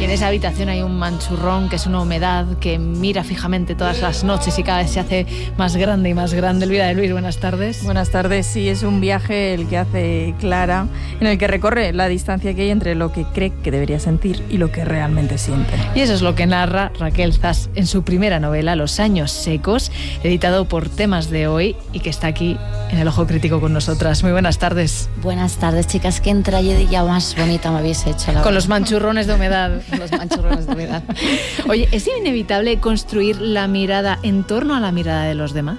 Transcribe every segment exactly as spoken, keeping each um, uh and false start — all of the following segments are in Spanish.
en esa habitación hay un manchurrón que es una humedad que mira fijamente todas las noches y cada vez se hace más grande y más grande. Elvira de Luis, buenas tardes. Buenas tardes, sí, es un viaje el que hace Clara, en el que recorre la distancia que hay entre lo que cree que debería sentir y lo que realmente siente. Y eso es lo que narra Raquel Zas en su primera novela, Los años secos, editado por Temas de Hoy y que está aquí en el Ojo Crítico con nosotras. Muy buenas tardes. Buenas tardes, chicas. Qué tragedia más bonita me habéis hecho. La con los manchurrones de humedad. Los manchurrones de humedad. Oye, ¿es inevitable construir la mirada en torno a la mirada de los demás?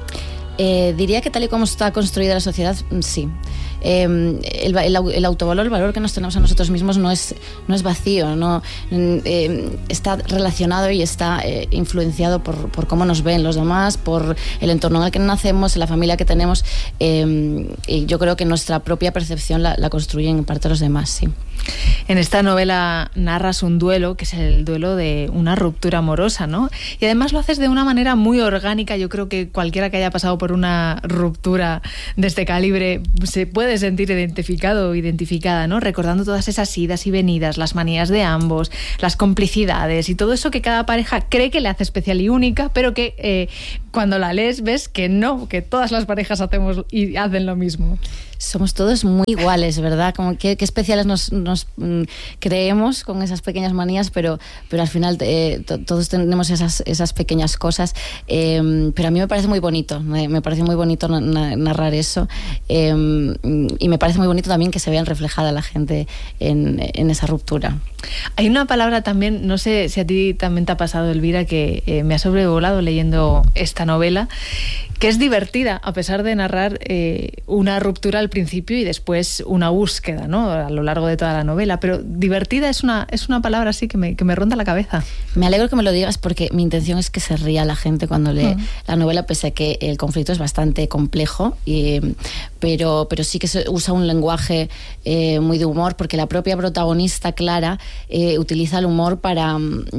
Eh, diría que tal y como está construida la sociedad, sí. Eh, el, el, el autovalor, el valor que nos tenemos a nosotros mismos no es, no es vacío, no, eh, está relacionado y está eh, influenciado por, por cómo nos ven los demás, por el entorno en el que nacemos, la familia que tenemos, eh, y yo creo que nuestra propia percepción la, la construyen en parte los demás, sí. En esta novela narras un duelo, que es el duelo de una ruptura amorosa, ¿no? Y además lo haces de una manera muy orgánica. Yo creo que cualquiera que haya pasado por una ruptura de este calibre se puede sentir identificado o identificada, ¿no? Recordando todas esas idas y venidas, las manías de ambos, las complicidades y todo eso que cada pareja cree que le hace especial y única, pero que eh, cuando la lees ves que no, que todas las parejas hacemos y hacen lo mismo. Somos todos muy iguales, ¿verdad? Como que, que especiales nos, nos mm, creemos con esas pequeñas manías, pero, pero al final eh, to, todos tenemos esas, esas pequeñas cosas. Eh, pero a mí me parece muy bonito, me, me parece muy bonito na, na, narrar eso. Eh, y me parece muy bonito también que se vean reflejada la gente en, en esa ruptura. Hay una palabra también, no sé si a ti también te ha pasado, Elvira, que eh, me ha sobrevolado leyendo esta novela, que es divertida, a pesar de narrar eh, una ruptura al principio y después una búsqueda, ¿no?, a lo largo de toda la novela. Pero divertida es una, es una palabra así que me, que me ronda la cabeza. Me alegro que me lo digas porque mi intención es que se ría la gente cuando lee uh-huh. la novela, pese a que el conflicto es bastante complejo, y, pero, pero sí que se usa un lenguaje eh, muy de humor, porque la propia protagonista, Clara, eh, utiliza el humor para,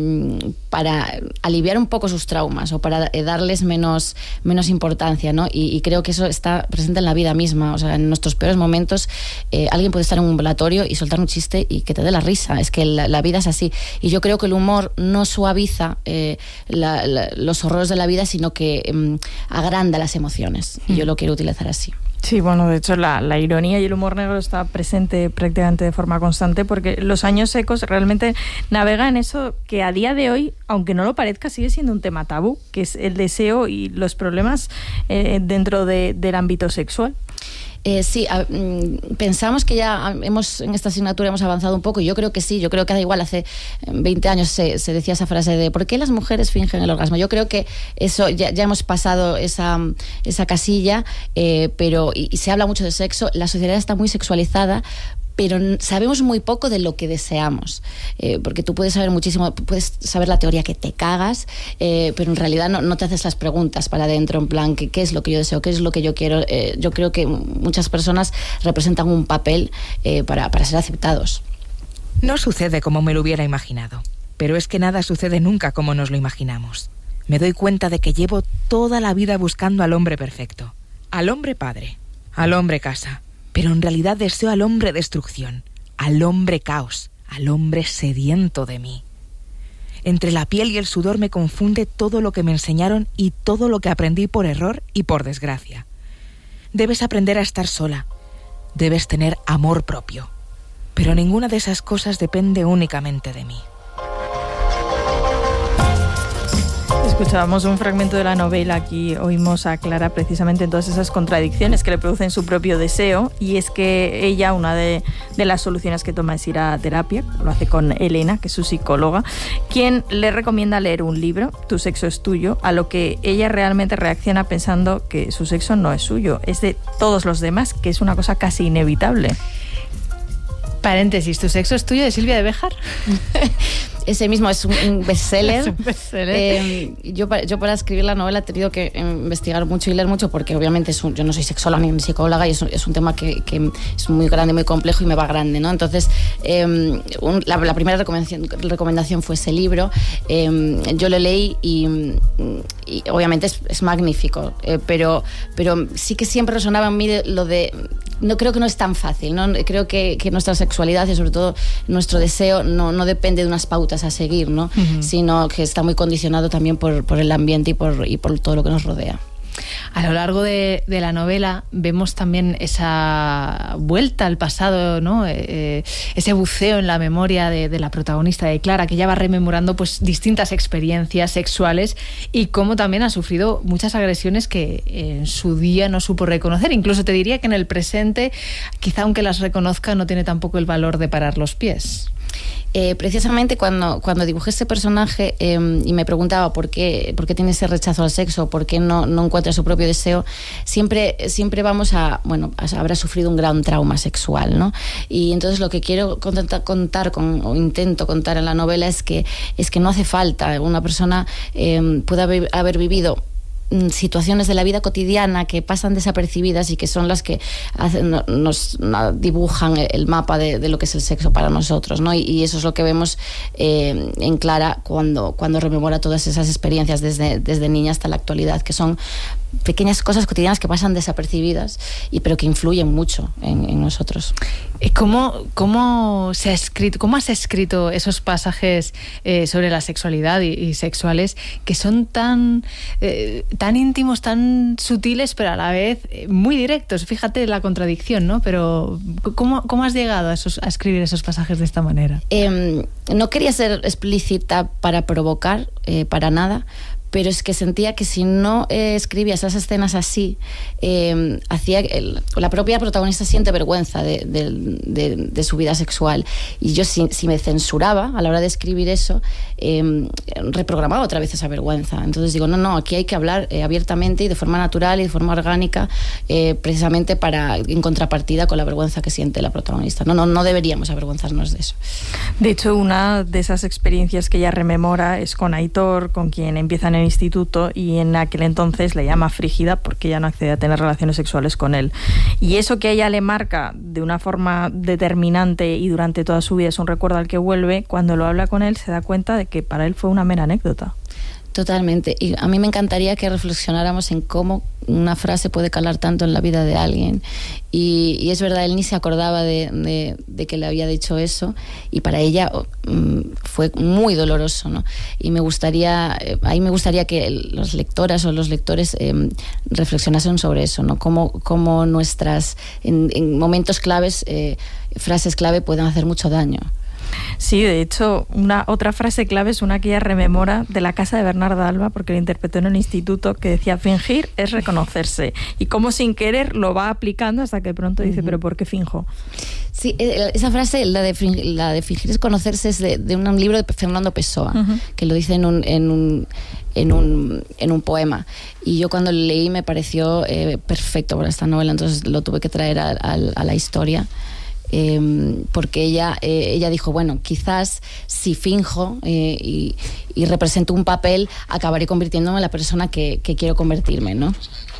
para aliviar un poco sus traumas o para darles menos, menos importancia, ¿no? Y, y creo que eso está presente en la vida misma. O sea, en nuestros peores momentos eh, alguien puede estar en un velatorio y soltar un chiste y que te dé la risa. Es que la, la vida es así. Y yo creo que el humor no suaviza eh, la, la, los horrores de la vida, sino que eh, agranda las emociones. Y yo lo quiero utilizar así. Sí, bueno, de hecho la, la ironía y el humor negro está presente prácticamente de forma constante, porque Los años secos realmente navega en eso que a día de hoy, aunque no lo parezca, sigue siendo un tema tabú, que es el deseo y los problemas eh, dentro de, del ámbito sexual. Eh, sí, a, mm, pensamos que ya hemos en esta asignatura hemos avanzado un poco, y yo creo que sí, yo creo que da igual, hace veinte años se, se decía esa frase de ¿por qué las mujeres fingen el orgasmo? Yo creo que eso ya, ya hemos pasado esa, esa casilla, eh, pero y, y se habla mucho de sexo, la sociedad está muy sexualizada, pero sabemos muy poco de lo que deseamos, eh, porque tú puedes saber muchísimo, puedes saber la teoría que te cagas, eh, pero en realidad no, no te haces las preguntas para adentro, en plan, ¿qué, qué es lo que yo deseo? ¿Qué es lo que yo quiero? Eh, yo creo que muchas personas representan un papel eh, para, para ser aceptados. No sucede como me lo hubiera imaginado, pero es que nada sucede nunca como nos lo imaginamos. Me doy cuenta de que llevo toda la vida buscando al hombre perfecto, al hombre padre, al hombre casa. Pero en realidad deseo al hombre destrucción, al hombre caos, al hombre sediento de mí. Entre la piel y el sudor me confunde todo lo que me enseñaron y todo lo que aprendí por error y por desgracia. Debes aprender a estar sola, debes tener amor propio, pero ninguna de esas cosas depende únicamente de mí. Escuchábamos un fragmento de la novela, aquí oímos a Clara precisamente en todas esas contradicciones que le producen su propio deseo, y es que ella, una de, de las soluciones que toma es ir a terapia, lo hace con Elena, que es su psicóloga, quien le recomienda leer un libro, Tu sexo es tuyo, a lo que ella realmente reacciona pensando que su sexo no es suyo, es de todos los demás, que es una cosa casi inevitable. Paréntesis, ¿Tu sexo es tuyo, de Silvia de Béjar? Ese mismo es un, un bestseller. Es un bestseller. Eh, yo, para, yo para escribir la novela he tenido que investigar mucho y leer mucho, porque obviamente es un, yo no soy sexóloga ni psicóloga, y es un, es un tema que, que es muy grande, muy complejo y me va grande, ¿no? Entonces, eh, un, la, la primera recomendación, recomendación fue ese libro. Eh, yo lo leí y, y obviamente es, es magnífico, eh, pero, pero sí que siempre resonaba en mí de, lo de... No creo que no es tan fácil, ¿no? Creo que, que nuestra sexualidad sexualidad y sobre todo nuestro deseo no, no depende de unas pautas a seguir, ¿no? Uh-huh. Sino que está muy condicionado también por, por el ambiente y por, y por todo lo que nos rodea. A lo largo de, de la novela vemos también esa vuelta al pasado, ¿no? Eh, ese buceo en la memoria de, de la protagonista, de Clara, que ya va rememorando pues distintas experiencias sexuales y cómo también ha sufrido muchas agresiones que en su día no supo reconocer. Incluso te diría que en el presente, quizá aunque las reconozca, no tiene tampoco el valor de parar los pies. Eh, precisamente cuando, cuando dibujé este personaje eh, y me preguntaba por qué, por qué tiene ese rechazo al sexo, por qué no, no encuentra su propio deseo, siempre, siempre vamos a, bueno, a, habrá sufrido un gran trauma sexual, ¿no? Y entonces lo que quiero contar, contar con, o intento contar en la novela es que, es que no hace falta, una persona eh, puede haber, haber vivido situaciones de la vida cotidiana que pasan desapercibidas y que son las que hacen, nos dibujan el mapa de, de lo que es el sexo para nosotros, ¿no? Y, y eso es lo que vemos eh, en Clara cuando, cuando rememora todas esas experiencias desde, desde niña hasta la actualidad, que son pequeñas cosas cotidianas que pasan desapercibidas y pero que influyen mucho en, en nosotros. ¿Cómo, cómo, se ha escrito, ¿Cómo has escrito esos pasajes eh, sobre la sexualidad y, y sexuales que son tan, eh, tan íntimos, tan sutiles, pero a la vez muy directos? Fíjate la contradicción, ¿no? Pero ¿cómo, cómo has llegado a, esos, a escribir esos pasajes de esta manera? Eh, no quería ser explícita para provocar, eh, para nada, pero es que sentía que si no eh, escribía esas escenas así, eh, hacía el, la propia protagonista siente vergüenza de, de, de, de su vida sexual. Y yo, si, si me censuraba a la hora de escribir eso, eh, reprogramaba otra vez esa vergüenza. Entonces digo, no, no, aquí hay que hablar eh, abiertamente y de forma natural y de forma orgánica, eh, precisamente para, en contrapartida con la vergüenza que siente la protagonista. No, no, no deberíamos avergonzarnos de eso. De hecho, una de esas experiencias que ella rememora es con Aitor, con quien empiezan en instituto, y en aquel entonces le llama frígida porque ella no accede a tener relaciones sexuales con él. Y eso que a ella le marca de una forma determinante y durante toda su vida es un recuerdo al que vuelve, cuando lo habla con él se da cuenta de que para él fue una mera anécdota. Totalmente. Y a mí me encantaría que reflexionáramos en cómo una frase puede calar tanto en la vida de alguien. Y, y es verdad, él ni se acordaba de, de, de que le había dicho eso, y para ella um, fue muy doloroso, ¿no? Y me gustaría, eh, ahí me gustaría que las lectoras o los lectores eh, reflexionasen sobre eso, ¿no? Cómo, cómo nuestras, en, en momentos claves, eh, frases clave pueden hacer mucho daño. Sí, de hecho, una otra frase clave es una que ella rememora de La casa de Bernarda Alba, porque la interpretó en el instituto, que decía: fingir es reconocerse. Y cómo sin querer lo va aplicando hasta que de pronto dice, uh-huh. ¿pero por qué finjo? Sí, esa frase, la de, la de fingir es conocerse, es de, de un libro de Fernando Pessoa, uh-huh. que lo dice en un, en un, en un, en un poema. Y yo cuando lo leí me pareció eh, perfecto para esta novela, entonces lo tuve que traer a, a, a la historia. Eh, porque ella, eh, ella dijo, bueno, quizás si finjo eh, y, y represento un papel, acabaré convirtiéndome en la persona que, que quiero convertirme, ¿no?